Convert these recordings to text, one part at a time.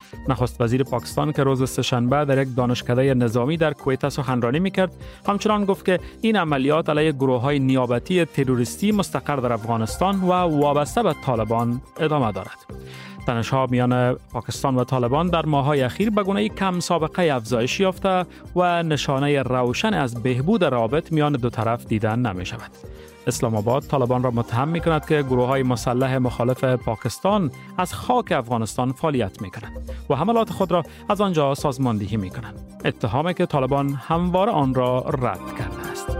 نخست وزیر پاکستان که روز سه‌شنبه در یک دانشکده نظامی در کویت سخنرانی میکرد همچنان گفت که این عملیات علیه گروه‌های نیابتی تروریستی مستقر در افغانستان و وابسته به طالبان ادامه دارد. تنش‌ها میان پاکستان و طالبان در ماه‌های اخیر به گونه‌ای کم سابقه افزایش یافته و نشانه روشن از بهبود روابط میان دو طرف دیدن نمی‌شود. اسلام آباد طالبان را متهم می‌کند که گروه‌های مسلح مخالف پاکستان از خاک افغانستان فعالیت می‌کنند و حملات خود را از آنجا سازماندهی می‌کنند. اتهامی که طالبان همواره آن را رد کرده است.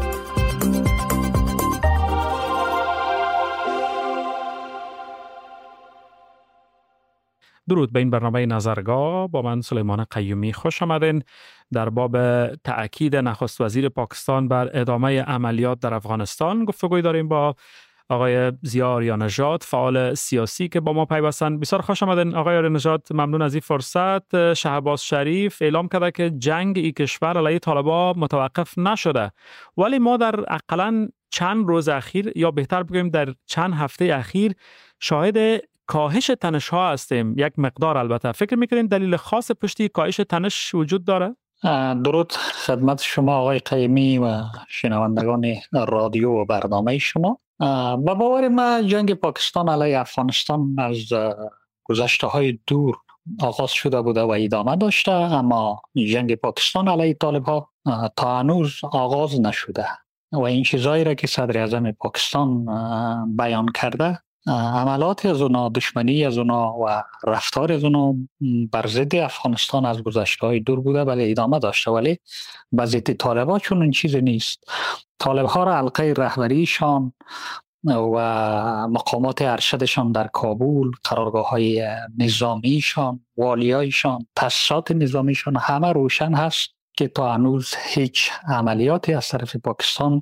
درود به این برنامه نظرگاه. با من سلیمان قیومی خوش آمدین. در باب تأکید نخست وزیر پاکستان بر ادامه عملیات در افغانستان گفتگوی داریم با آقای ضیا آریانژاد، فعال سیاسی که با ما پیوستند. بسیار خوش آمدین آقای آریانژاد. ممنون از این فرصت. شهباز شریف اعلام کرده که جنگ این کشور علیه طالبان متوقف نشده، ولی ما در اقلاً چند روز اخیر یا بهتر بگویم در چند هفته اخیر شاهد کاهش تنش ها هستیم. یک مقدار البته. فکر میکنین دلیل خاص پشتی کاهش تنش وجود داره؟ درود خدمت شما آقای قیمی و شنوندگان رادیو و برنامه شما. با باور ما جنگ پاکستان علیه افغانستان از گذشته های دور آغاز شده بوده و ادامه داشته، اما جنگ پاکستان علیه طالب ها تا هنوز آغاز نشده و این چیزایی را که صدر اعظم پاکستان بیان کرده، عملات از اونا، دشمنی از اونا و رفتار از اونا بر ضد افغانستان از گذشته‌های دور بوده، ولی ادامه داشته. ولی به ضد طالبان چون این چیز نیست. طالب‌ها را حلقه رهبریشان و مقامات ارشدشان در کابل، قرارگاه‌های نظامیشان، والیایشان، تاسیسات نظامیشان همه روشن هست که تا هنوز هیچ عملیاتی از طرف پاکستان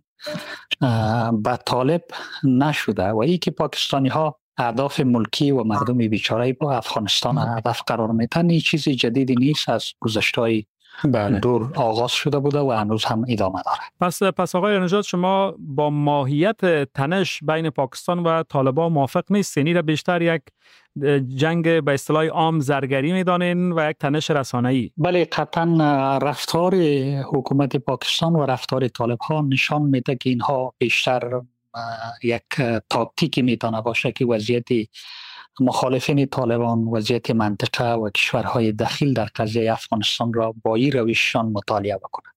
به طالب نشده و ای که پاکستانی ها اهداف ملکی و مردم بیچاره با افغانستان هدف قرار میدن، این چیزی جدیدی نیست، از گذشته‌های دور آغاز شده بوده و هنوز هم ادامه داره. پس آقای نژاد، شما با ماهیت تنش بین پاکستان و طالبان موافق نیستین؟ این را بیشتر یک جنگ به اصطلاح عام زرگری میدانین و یک تنش رسانه‌ای؟ بله، قطعا رفتار حکومت پاکستان و رفتار طالب ها نشان میده که اینها بیشتر یک تاکتیکی میتونه باشه که وضعیت مخالفین طالبان، وضعیت منطقه و کشورهای دخیل در قضیه افغانستان را با این روششان مطالعه بکنند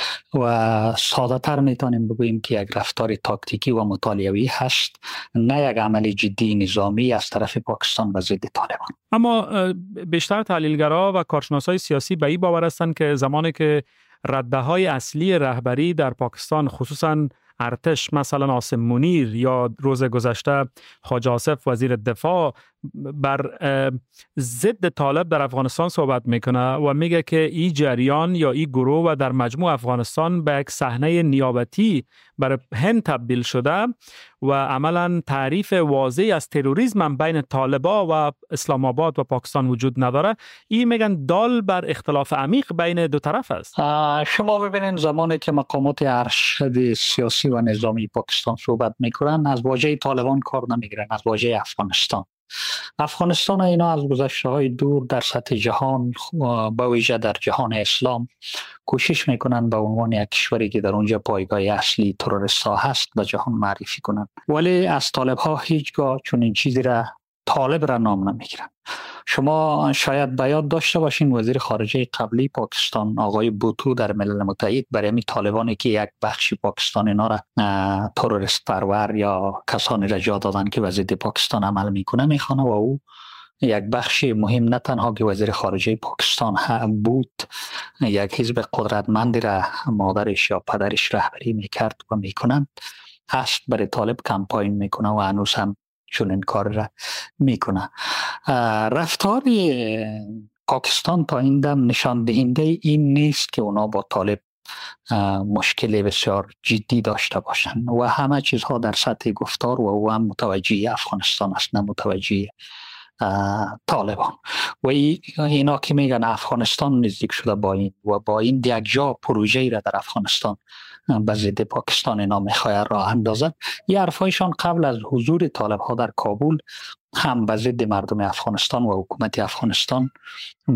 و ساده تر میتونیم بگوییم که یک رفتار تاکتیکی و مطالعه‌ای هست، نه یک عمل جدی نظامی از طرف پاکستان و ضد طالبان. اما بیشتر تحلیلگرا و کارشناسای سیاسی به این باور هستند که زمانی که رده‌های اصلی رهبری در پاکستان، خصوصاً ارتش، مثلا عاصم منیر یا روز گذشته حاج آصف وزیر دفاع، بر ضد طالب در افغانستان صحبت میکنه و میگه که این جریان یا این گروه و در مجموع افغانستان به یک صحنه نیابتی برای هند تبدیل شده و عملا تعریف واضحی از تروریسم هم بین طالبا و اسلام آباد و پاکستان وجود نداره. این میگن دال بر اختلاف عمیق بین دو طرف است. شما ببینید زمانی که مقامات ارشد سیاسی و نظامی پاکستان صحبت میکنن، از واژه طالبان کار نمیگیرن، از واژه افغانستان اینا از گذشته‌های دور در سطح جهان، با ویژه در جهان اسلام، کوشش میکنن به عنوان یک کشوری که در اونجا پایگاه اصلی تروریست‌ها هست به جهان معرفی کنن، ولی از طالب‌ها هیچگاه چون این چیزی را طالب را نام نمیگیرن. شما شاید به یاد داشته باشین وزیر خارجه قبلی پاکستان آقای بوتو در ملل متحد برای می طالبانی که یک بخشی پاکستان اینا را تروریست پرور یا کسانی را جا دادن که وضد پاکستان عمل میکنه میخوانه و او یک بخش مهم نه تنها که وزیر خارجه پاکستان بود، یک حزب قدرتمندی را مادرش یا پدرش رهبری میکرد و میکنند، هست برای طالب کمپاین میکنه و هنوز هم چون این کار را میکنه. رفتار پاکستان تا این دم نشان دهنده این نیست که اونا با طالب مشکل بسیار جدی داشته باشند و همه چیزها در سطح گفتار و او هم متوجه افغانستان است نه متوجه طالبان. و اینا که میگن افغانستان نزدیک شده با این و با این یک جا پروژه‌ای را در افغانستان به ضد پاکستان اینا میخواه راه اندازد، یه حرفایشان قبل از حضور طالب ها در کابل هم به ضد مردم افغانستان و حکومت افغانستان